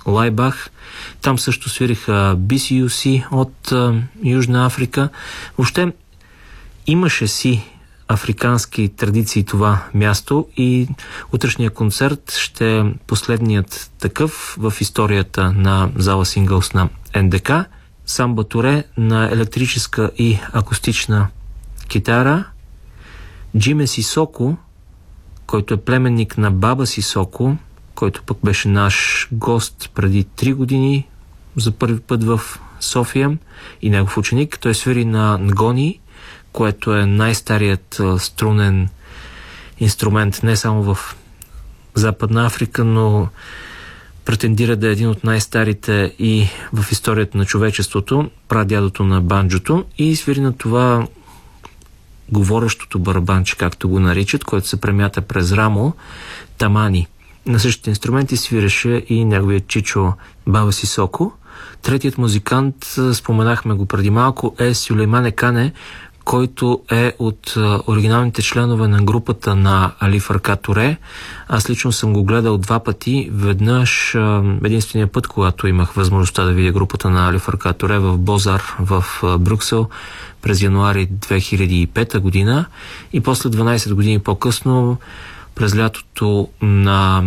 Лайбах. Там също свириха BCUC от Южна Африка. Въобще имаше си африкански традиции това място и утрешния концерт ще е последният такъв в историята на зала Синглс на НДК. Самба Туре на електрическа и акустична китара, Джиме Сисоко, който е племенник на Баба Сисоко, който пък беше наш гост преди 3 години за първи път в София и негов ученик. Той свири на нгони, което е най-старият струнен инструмент не само в Западна Африка, но претендира да е един от най-старите и в историята на човечеството, прадядото на банджото, и свири на това говорещото барабанче, както го наричат, което се премята през рамо, тамани. На същите инструменти свиреше и неговият чичо Баба Сисоко. Третият музикант, споменахме го преди малко, е Сюлейман Екане, който е от оригиналните членове на групата на Али Фарка Туре. Аз лично съм го гледал 2 пъти. Веднъж, единствения път, когато имах възможността да видя групата на Али Фарка Туре в Бозар в Брюксел през януари 2005 година, и после 12 години по-късно през лятото на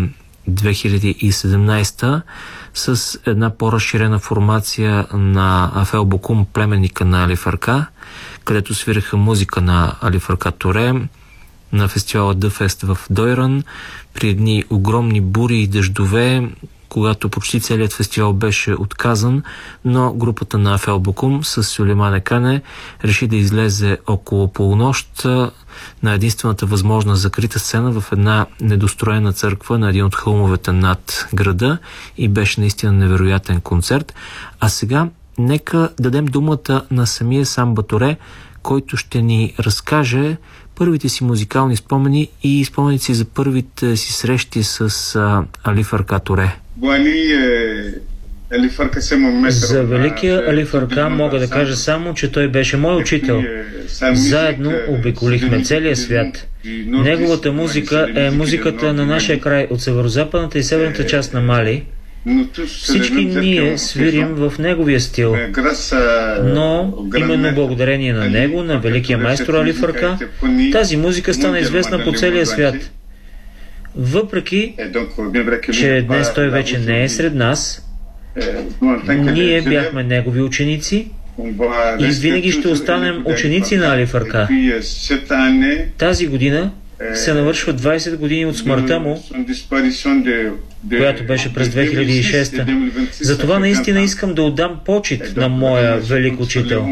2017 с една по-разширена формация на Афел Бокум, племенника на Али Фарка, където свираха музика на Али Фарка Туре на фестивала Дъфест в Дойран при едни огромни бури и дъждове, когато почти целият фестивал беше отказан, но групата на Афел Бокум с Сюлейман Екане реши да излезе около полунощ на единствената възможна закрита сцена в една недостроена църква на един от хълмовете над града, и беше наистина невероятен концерт. А сега нека дадем думата на самия Самба Туре, който ще ни разкаже първите си музикални спомени и спомените си за първите си срещи с Али Фарка Туре. За великия Али Фарка мога да кажа само, че той беше мой учител. Заедно обиколихме целия свят. Неговата музика е музиката на нашия край от северозападната и северната част на Мали. Всички ние свирим в неговия стил, но именно благодарение на него, на великия майстор Али Фарка, тази музика стана известна по целия свят. Въпреки, че днес той вече не е сред нас, ние бяхме негови ученици и винаги ще останем ученици на Али Фарка. Тази година се навършва 20 години от смъртта му, която беше през 2006. Затова наистина искам да отдам почит на моя велик учител.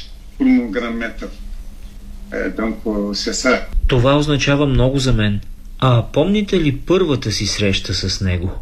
Това означава много за мен. А помните ли първата си среща с него?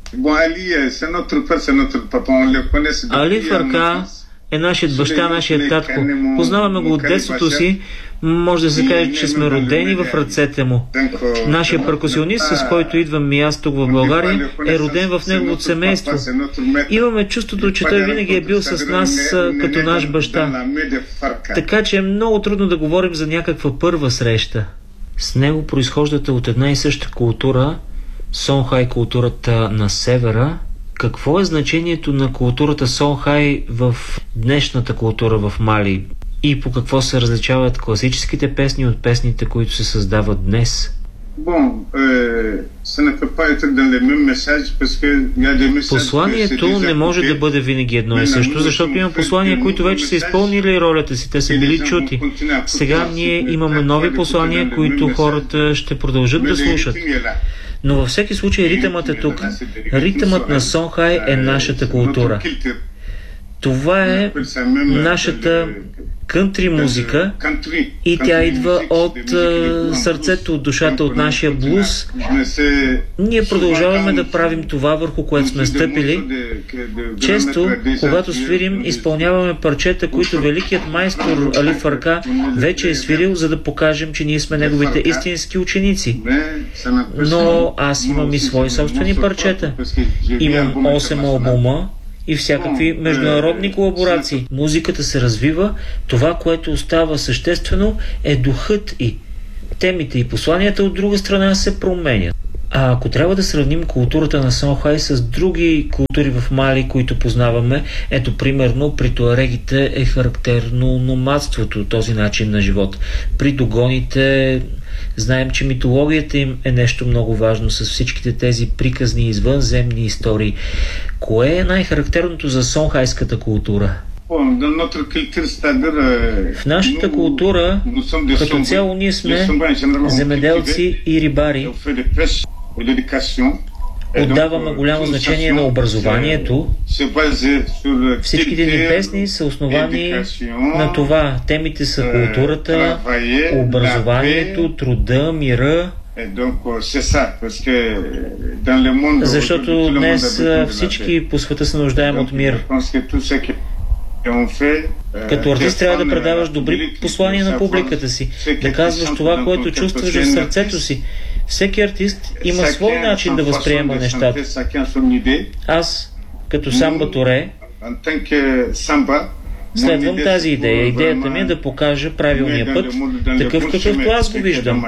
Али Фарка е нашият баща, нашият татко. Познаваме го от детството си. Може да се каже, че сме родени в ръцете му. Нашия перкусионист, с който идвам и аз тук в България, е роден в неговото семейство. Имаме чувството, че той винаги е бил с нас като наш баща. Така че е много трудно да говорим за някаква първа среща. С него произхождате от една и съща култура, Сонхай, културата на севера. Какво е значението на културата Сонхай в днешната култура в Мали? И по какво се различават класическите песни от песните, които се създават днес? Посланието не може да бъде винаги едно и също, защото има послания, които вече са изпълнили ролята си, те са били чути. Сега ние имаме нови послания, които хората ще продължат да слушат. Но във всеки случай ритъмът е тук. Ритъмът на Сонхай е нашата култура. Това е нашата кънтри музика и тя идва от сърцето, от душата, от нашия блуз. Ние продължаваме да правим това, върху което сме стъпили. Често, когато свирим, изпълняваме парчета, които великият майстор Али Фарка вече е свирил, за да покажем, че ние сме неговите истински ученици. Но аз имам и свои собствени парчета. Имам 8 албума и всякакви международни колаборации. Музиката се развива, това, което остава съществено, е духът и темите и посланията от друга страна се променят. А ако трябва да сравним културата на Сонхай с други култури в Мали, които познаваме, ето примерно при туарегите е характерно номадството, този начин на живот. При догоните знаем, че митологията им е нещо много важно с всичките тези приказни извънземни истории. Кое е най-характерното за сонхайската култура? В нашата култура, като цяло, ние сме земеделци и рибари. Отдаваме голямо значение на образованието. Всичките ни песни са основани на това. Темите са културата, образованието, труда, мира. Защото днес всички по света се нуждаем от мир. Като артист трябва да предаваш добри послания на публиката си, да казваш това, което чувстваш в сърцето си. Всеки артист има свой начин да възприема нещата. Аз, като Самба Туре, следвам тази идея. Идеята ми е да покажа правилния път, такъв какъвто аз го виждам.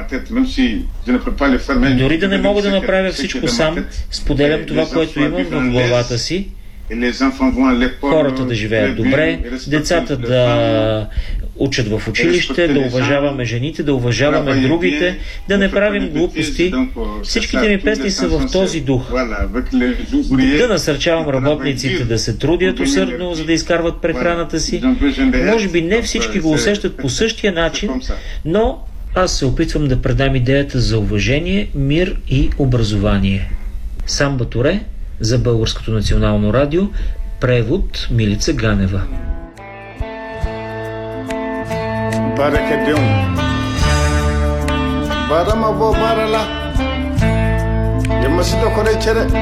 Дори да не мога да направя всичко сам, споделям това, което имам в главата си. Хората да живеят добре, децата да учат в училище, да уважаваме жените, да уважаваме другите, да не правим глупости. Всичките ми песни са в този дух. Да насърчавам работниците да се трудят усърдно, за да изкарват прехраната си. Може би не всички го усещат по същия начин, но аз се опитвам да предам идеята за уважение, мир и образование. Самба Туре за Българското национално радио, превод Милица Ганева. Баракадеум. Барама бо барала. Ямасито коре чере.